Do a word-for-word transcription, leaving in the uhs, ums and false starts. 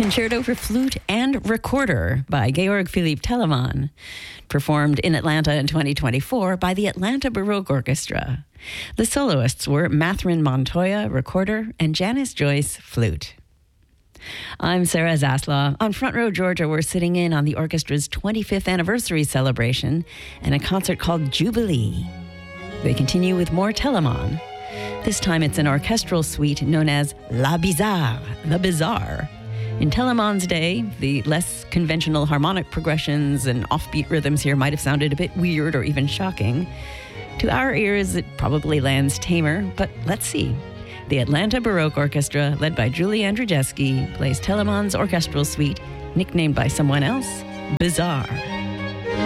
Concerto for Flute and Recorder by Georg Philipp Telemann, performed in Atlanta in twenty twenty-four by the Atlanta Baroque Orchestra. The soloists were Mathrin Montoya, recorder, and Janice Joyce, flute. I'm Sarah Zaslaw. On Front Row Georgia, we're sitting in on the orchestra's twenty-fifth anniversary celebration and a concert called Jubilee. They continue with more Telemann. This time it's an orchestral suite known as La Bizarre, the Bizarre. In Telemann's day, the less conventional harmonic progressions and offbeat rhythms here might have sounded a bit weird or even shocking. To our ears, it probably lands tamer, but let's see. The Atlanta Baroque Orchestra, led by Julie Andrzejewski, plays Telemann's orchestral suite, nicknamed by someone else, Bizarre.